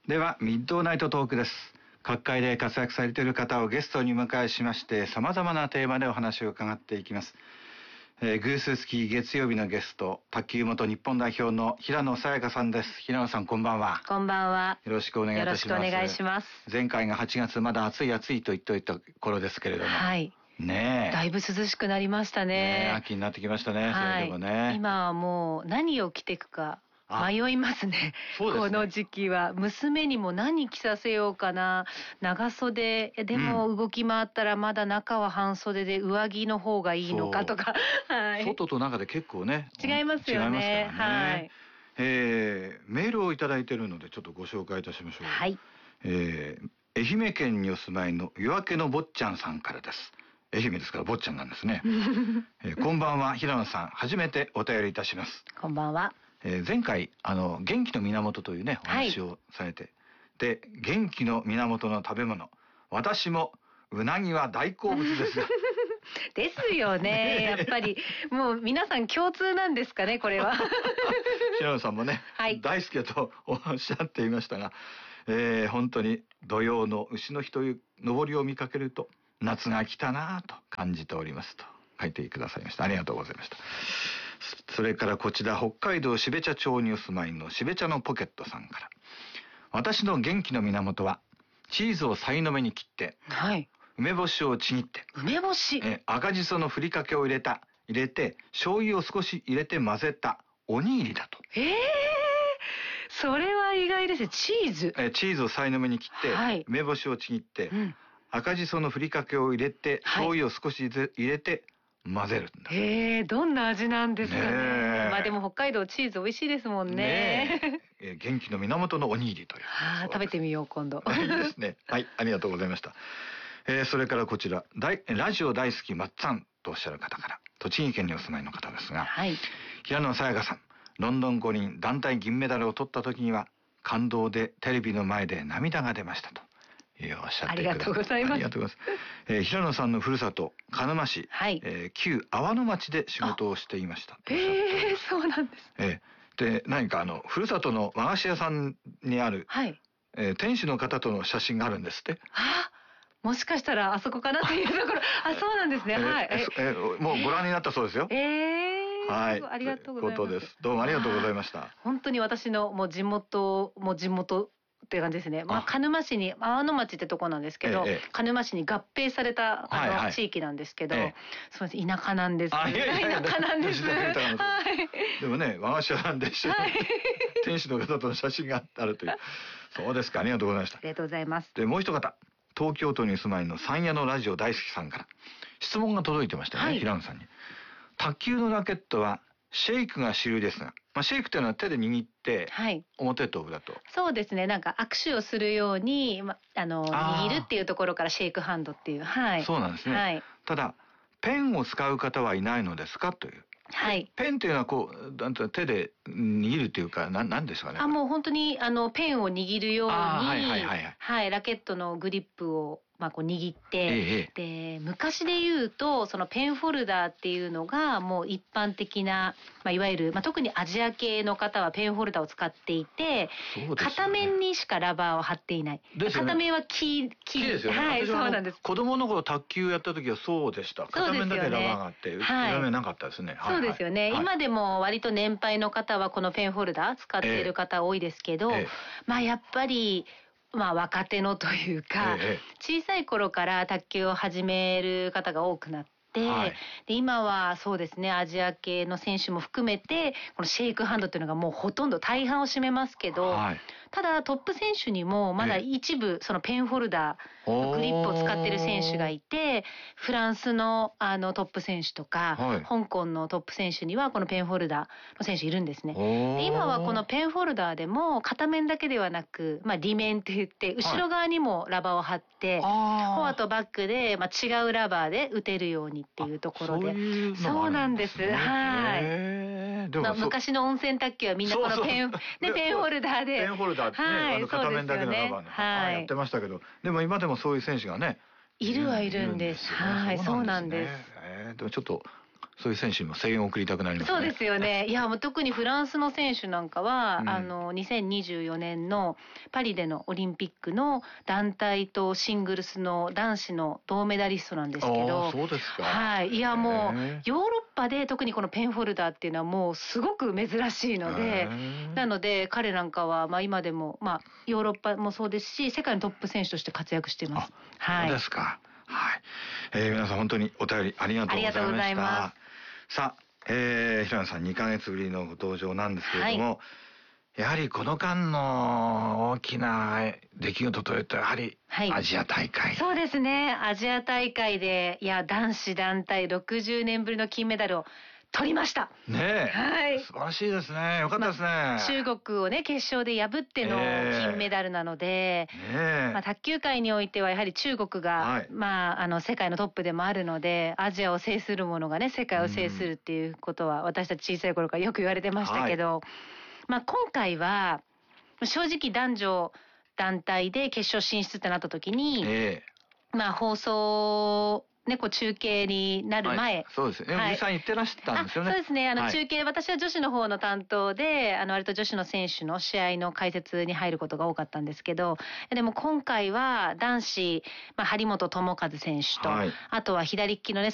ではミッドナイトトークです。各界で活躍されている方をゲストに迎えしまして、様々なテーマでお話を伺っていきます。グーススキー月曜日のゲスト、卓球元日本代表の平野早矢香さんです。平野さん、こんばんは。 こんばんは。 よろしくお願いいたします。 よろしくお願いします。 前回が8月、まだ暑いと言っておいた頃ですけれども。 はい。 ねえ。 だいぶ涼しくなりましたね。 秋になってきましたね。 はい。 それでもね。 今はもう何を着ていくか迷いますね。そうですね。この時期は娘にも何着させようかな。長袖でも動き回ったらまだ中は半袖で上着の方がいいのかとか。はい。 外と中で結構ね。 違いますよね。 違いますからね。はい。メールをいただいているのでちょっとご紹介いたしましょう。 はい。 愛媛県にお住まいの夜明けの坊ちゃんさんからです。愛媛ですから坊ちゃんなんですね。こんばんは、平野さん。初めてお便りいたします。 こんばんは。 前回元気の源というねお話をされて、はい、で元気の源の食べ物、私もうなぎは大好物ですですよね。やっぱりもう皆さん共通なんですかね、これは。 平野さんもね、はい、大好きだとおっしゃっていましたが、本当に土曜の丑の日という上りを見かけると夏が来たなと感じておりますと書いてくださいました。ありがとうございました。それからこちら、北海道標茶町にお住まいの標茶のポケットさんから、私の元気の源はチーズをさいの目に切って、はい、梅干しをちぎって、 梅干し、 赤じそのふりかけを入れて醤油を少し入れて混ぜたおにぎりだと。 それは意外ですね。チーズ、 チーズをさいの目に切って、はい、梅干しをちぎって、赤じそのふりかけを入れて、醤油を少し入れて混ぜるんだ。 どんな味なんですかね。まあでも北海道チーズ美味しいですもんね。 元気の源のおにぎりという。 食べてみよう今度。 いいですね。はい、ありがとうございました。それからこちら、ラジオ大好きまっつぁんとおっしゃる方から、栃木県にお住まいの方ですが、はい、平野早矢香さん、ロンドン五輪団体銀メダルを取った時には感動でテレビの前で涙が出ましたと。おっしゃってください。 ありがとうございます。 ありがとうございます。平野さんのふるさと鹿沼市、はい、旧阿波野町で仕事をしていました。 そうなんです。 で何かふるさとの和菓子屋さんにある、はい、店主の方との写真があるんですって。 もしかしたらあそこかなっていうところ。そうなんですね。はい。 もうご覧になったそうですよ。はい。 ありがとうございます。 どうもありがとうございました。 本当に私のもう地元っていう感じですね。鹿沼市に、阿波野町ってとこなんですけど、鹿沼市に合併された地域なんですけど、そうです、田舎なんです。田舎なんです。 でもね、和菓子屋なんでしょ。店主の方との写真があるという。そうですか、ありがとうございました。 ありがとうございます。 で、もう一方、東京都に住まいの山谷のラジオ大好きさんから質問が届いてましたね、平野さんに。卓球のラケットはシェイクが主流ですが、シェイクというのは手で握って、表と裏と。 そうですね、なんか握手をするように、握るっていうところからシェイクハンドっていう。 そうなんですね。ただ、ペンを使う方はいないのですかという。ペンっていうのは手で握るというか、なんですかね。 もう本当にペンを握るように、ラケットのグリップを握って、で昔で言うとそのペンフォルダーっていうのがもう一般的な、いわゆる、特にアジア系の方はペンフォルダーを使っていて、片面にしかラバーを貼っていない。片面は木ですよね。そうなんです。子供の頃卓球やった時はそうでした。片面だけラバーがあって、裏面なかったですね。 そうですよね。今でも割と年配の方はこのペンフォルダー使っている方多いですけど、やっぱり若手のというか、小さい頃から卓球を始める方が多くなって、で今はそうですね、アジア系の選手も含めてこのシェイクハンドっていうのがもうほとんど大半を占めますけど、ただトップ選手にもまだ一部そのペンフォルダーのグリップを使っている選手がいて、フランスのトップ選手とか、香港のトップ選手にはこのペンフォルダーの選手いるんですね。で今はこのペンフォルダーでも片面だけではなく、裏面って言って後ろ側にもラバーを貼って、フォアとバックで、違うラバーで打てるようにっていうところで。そうなんです。昔の温泉卓球はみんなこのペンフォルダーで。 ペンフォルダーってね、片面だけのラバーね、やってましたけど、でも今でもそういう選手がね、 いるんです。そうなんです。 でもちょっとそういう選手にも声援を送りたくなりますね。 そうですよね。いやもう特にフランスの選手なんかは、2024年のパリでのオリンピックの団体とシングルスの男子の銅メダリストなんですけど。 そうですか。 はい。いやもうヨーロッパで特にこのペンホルダーっていうのはもうすごく珍しいので、なので彼なんかは今でもヨーロッパもそうですし世界のトップ選手として活躍しています。 はい。そうですか。はい。皆さん本当にお便りありがとうございました。さあ、平野さん2ヶ月ぶりのご登場なんですけれども、やはりこの間の大きな出来事というとやはりアジア大会、 そうですね。アジア大会で男子団体60年ぶりの金メダルを取りましたね。はい、素晴らしいですね。よかったですね。 中国をね決勝で破っての金メダルなので、卓球界においてはやはり中国が、世界のトップでもあるので、アジアを制するものがね世界を制するっていうことは私たち小さい頃からよく言われてましたけど、今回は正直男女団体で決勝進出ってなった時に、放送中継になる前、 そうですね。藤井さん言ってらしたんですよね。 そうですね。中継、私は女子の方の担当で、割と女子の選手の試合の解説に入ることが多かったんですけど、でも今回は男子、張本智和選手と、あとは左利きのね